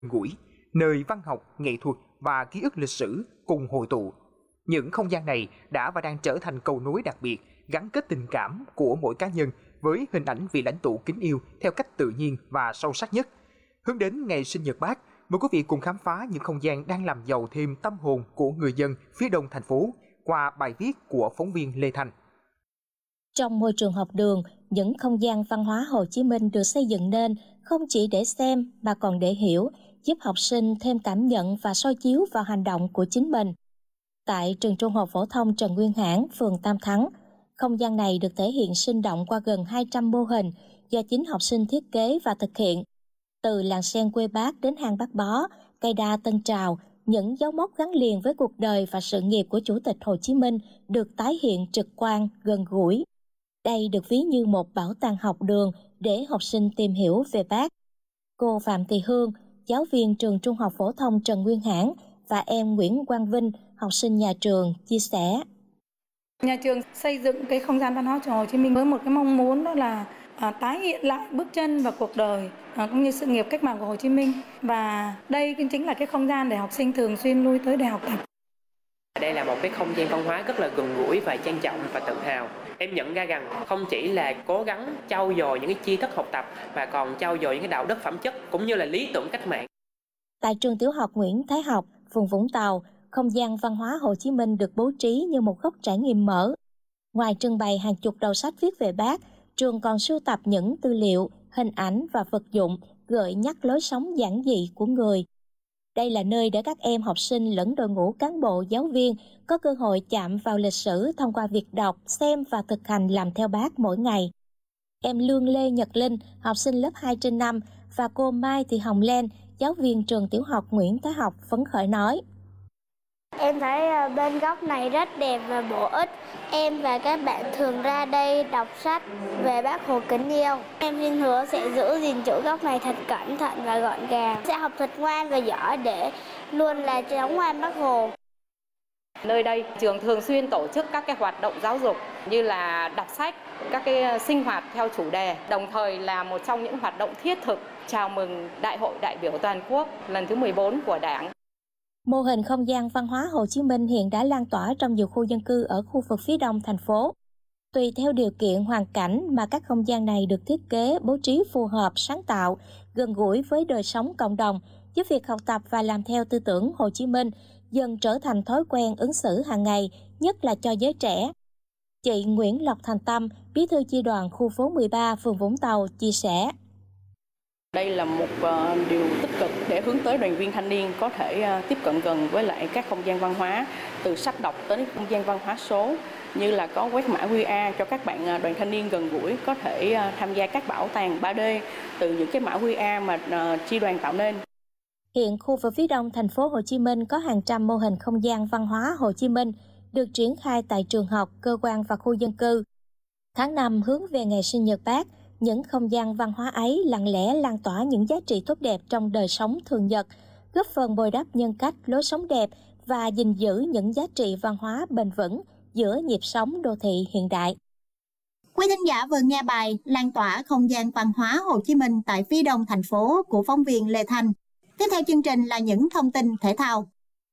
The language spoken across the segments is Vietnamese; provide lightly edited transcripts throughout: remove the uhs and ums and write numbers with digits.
gũi, nơi văn học, nghệ thuật và ký ức lịch sử cùng hội tụ. Những không gian này đã và đang trở thành cầu nối đặc biệt, gắn kết tình cảm của mỗi cá nhân với hình ảnh vị lãnh tụ kính yêu theo cách tự nhiên và sâu sắc nhất. Hướng đến ngày sinh nhật Bác, mời quý vị cùng khám phá những không gian đang làm giàu thêm tâm hồn của người dân phía đông thành phố qua bài viết của phóng viên Lê Thanh. Trong môi trường học đường, những không gian văn hóa Hồ Chí Minh được xây dựng nên không chỉ để xem mà còn để hiểu, giúp học sinh thêm cảm nhận và soi chiếu vào hành động của chính mình. Tại trường Trung học phổ thông Trần Nguyên Hãn, phường Tam Thắng, không gian này được thể hiện sinh động qua gần 200 mô hình do chính học sinh thiết kế và thực hiện. Từ làng sen quê Bác đến hang Bác Bó, cây đa Tân Trào, những dấu mốc gắn liền với cuộc đời và sự nghiệp của Chủ tịch Hồ Chí Minh được tái hiện trực quan, gần gũi. Đây được ví như một bảo tàng học đường để học sinh tìm hiểu về Bác. Cô Phạm Thị Hương, giáo viên trường Trung học phổ thông Trần Nguyên Hãn và em Nguyễn Quang Vinh, học sinh nhà trường, chia sẻ. Nhà trường xây dựng cái không gian văn hóa chùa Hồ Chí Minh với một cái mong muốn đó là tái hiện lại bước chân và cuộc đời cũng như sự nghiệp cách mạng của Hồ Chí Minh. Và đây chính là cái không gian để học sinh thường xuyên lui tới để học tập. Đây là một cái không gian văn hóa rất là gần gũi và trang trọng và tự hào. Em nhận ra rằng không chỉ là cố gắng trau dồi những cái tri thức học tập mà còn trau dồi những cái đạo đức phẩm chất cũng như là lý tưởng cách mạng. Tại trường tiểu học Nguyễn Thái Học, phường Vũng Tàu, không gian văn hóa Hồ Chí Minh được bố trí như một góc trải nghiệm mở. Ngoài trưng bày hàng chục đầu sách viết về Bác, trường còn sưu tập những tư liệu, hình ảnh và vật dụng gợi nhắc lối sống giản dị của người. Đây là nơi để các em học sinh lẫn đội ngũ cán bộ giáo viên có cơ hội chạm vào lịch sử thông qua việc đọc, xem và thực hành làm theo Bác mỗi ngày. Em Lương Lê Nhật Linh, học sinh lớp 2/5 và cô Mai Thị Hồng Len, giáo viên trường tiểu học Nguyễn Thái Học phấn khởi nói. Em thấy bên góc này rất đẹp và bổ ích. Em và các bạn thường ra đây đọc sách về Bác Hồ kính yêu. Em xin hứa sẽ giữ gìn chỗ góc này thật cẩn thận và gọn gàng. Sẽ học thật ngoan và giỏi để luôn là cháu ngoan Bác Hồ. Nơi đây, trường thường xuyên tổ chức các cái hoạt động giáo dục như là đọc sách, các cái sinh hoạt theo chủ đề, đồng thời là một trong những hoạt động thiết thực chào mừng Đại hội đại biểu toàn quốc lần thứ 14 của Đảng. Mô hình không gian văn hóa Hồ Chí Minh hiện đã lan tỏa trong nhiều khu dân cư ở khu vực phía đông thành phố. Tùy theo điều kiện hoàn cảnh mà các không gian này được thiết kế, bố trí phù hợp, sáng tạo, gần gũi với đời sống cộng đồng, giúp việc học tập và làm theo tư tưởng Hồ Chí Minh dần trở thành thói quen ứng xử hàng ngày, nhất là cho giới trẻ. Chị Nguyễn Lộc Thành Tâm, bí thư chi đoàn khu phố 13, phường Vũng Tàu, chia sẻ. Đây là một điều tích cực để hướng tới đoàn viên thanh niên có thể tiếp cận gần với lại các không gian văn hóa, từ sách đọc đến không gian văn hóa số, như là có quét mã QR cho các bạn đoàn thanh niên gần gũi có thể tham gia các bảo tàng 3D từ những cái mã QR mà chi đoàn tạo nên. Hiện khu vực phía đông thành phố Hồ Chí Minh có hàng trăm mô hình không gian văn hóa Hồ Chí Minh được triển khai tại trường học, cơ quan và khu dân cư. Tháng 5 hướng về ngày sinh nhật Bác, những không gian văn hóa ấy lặng lẽ lan tỏa những giá trị tốt đẹp trong đời sống thường nhật, góp phần bồi đắp nhân cách, lối sống đẹp và gìn giữ những giá trị văn hóa bền vững giữa nhịp sống đô thị hiện đại. Quý thính giả vừa nghe bài Lan tỏa không gian văn hóa Hồ Chí Minh tại phía đông thành phố của phóng viên Lê Thanh. Tiếp theo chương trình là những thông tin thể thao.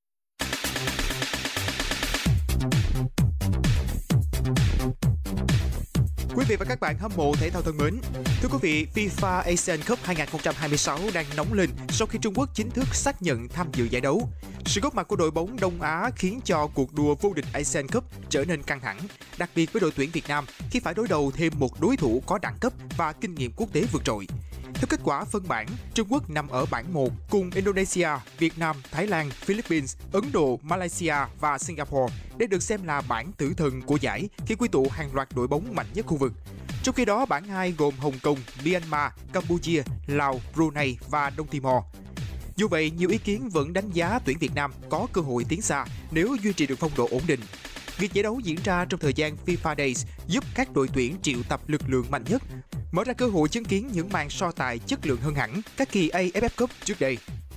Quý vị và các bạn hâm mộ thể thao thân mến, thưa quý vị, FIFA Asian Cup 2026 đang nóng lên sau khi Trung Quốc chính thức xác nhận tham dự giải đấu. Sự góp mặt của đội bóng Đông Á khiến cho cuộc đua vô địch Asian Cup trở nên căng thẳng, đặc biệt với đội tuyển Việt Nam khi phải đối đầu thêm một đối thủ có đẳng cấp và kinh nghiệm quốc tế vượt trội. Theo kết quả phân bảng, Trung Quốc nằm ở bảng 1 cùng Indonesia, Việt Nam, Thái Lan, Philippines, Ấn Độ, Malaysia và Singapore. Đây được xem là bảng tử thần của giải khi quy tụ hàng loạt đội bóng mạnh nhất khu vực. Trong khi đó, bảng 2 gồm Hồng Kông, Myanmar, Campuchia, Lào, Brunei và Đông Timor. Dù vậy, nhiều ý kiến vẫn đánh giá tuyển Việt Nam có cơ hội tiến xa nếu duy trì được phong độ ổn định. Việc giải đấu diễn ra trong thời gian FIFA Days giúp các đội tuyển triệu tập lực lượng mạnh nhất, mở ra cơ hội chứng kiến những màn so tài chất lượng hơn hẳn các kỳ AFF Cup trước đây.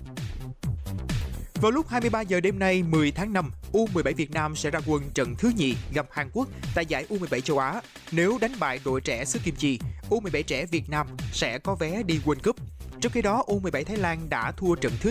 Vào lúc 23 giờ đêm nay 10 tháng 5, U17 Việt Nam sẽ ra quân trận thứ nhì gặp Hàn Quốc tại giải U17 châu Á. Nếu đánh bại đội trẻ xứ Kim Chi, U17 trẻ Việt Nam sẽ có vé đi World Cup. Trong khi đó, U17 Thái Lan đã thua trận thứ